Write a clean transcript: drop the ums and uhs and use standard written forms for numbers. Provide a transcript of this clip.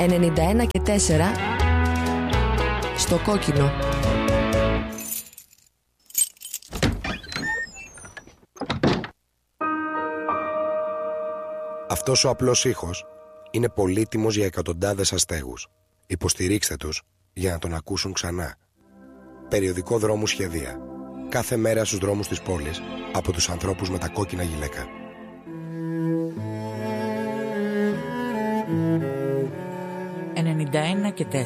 91 και 4 στο κόκκινο. Αυτός ο απλός ήχος είναι πολύτιμος για εκατοντάδες αστέγους. Υποστηρίξτε τους για να τον ακούσουν ξανά. Περιοδικό Δρόμου Σχεδία. Κάθε μέρα στους δρόμους της πόλης από τους ανθρώπους με τα κόκκινα γυλαίκα. 91 και 4